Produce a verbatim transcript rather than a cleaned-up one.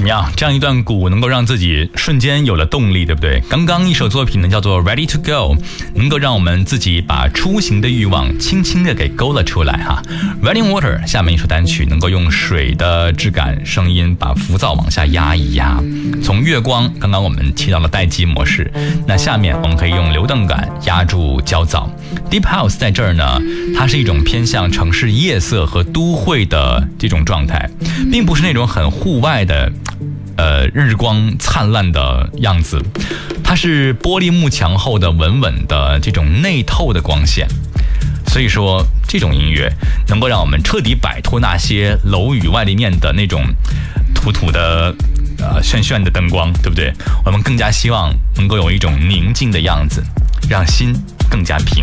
样？这样一段鼓能够让自己瞬间有了动力，对不对？刚刚一首作品呢叫做 Ready to Go， 能够让我们自己把出行的欲望轻轻的给勾了出来哈。Running Water 下面一首单曲能够用水的质感声音把浮躁往下压一压。从月光刚刚我们提到了待机模式，那下面我们可以用流动感压住焦躁。 Deep House 在这儿呢，它是一种偏向城市夜色和都会的这种状态，并不是那种很户外的呃日光灿烂的样子，它是玻璃幕墙后的稳稳的这种内透的光线。所以说这种音乐能够让我们彻底摆脱那些楼宇外立面的那种土土的呃炫炫的灯光，对不对？我们更加希望能够有一种宁静的样子，让心更加平